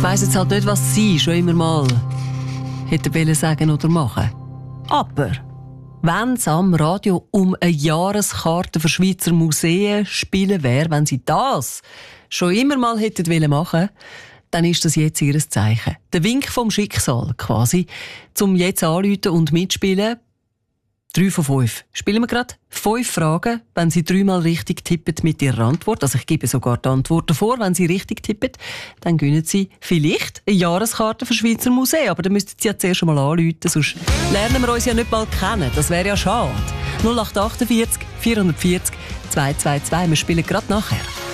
weiss jetzt halt nicht, was Sie schon immer mal hätten wollen sagen oder machen. Aber wenn es am Radio um eine Jahreskarte für Schweizer Museen spielen wäre, wenn Sie das schon immer mal hätten wollen machen, dann ist das jetzt Ihr Zeichen. Der Wink vom Schicksal quasi, zum jetzt anrufen und mitspielen. 3 von 5. Spielen wir gerade 5 Fragen, wenn Sie 3-mal richtig tippen mit Ihrer Antwort. Also ich gebe sogar die Antworten vor. Wenn Sie richtig tippen, dann gewinnen Sie vielleicht eine Jahreskarte für Schweizer Museen. Aber dann müssten Sie ja zuerst einmal anrufen, sonst lernen wir uns ja nicht mal kennen. Das wäre ja schade. 0848 440 222. Wir spielen gerade nachher.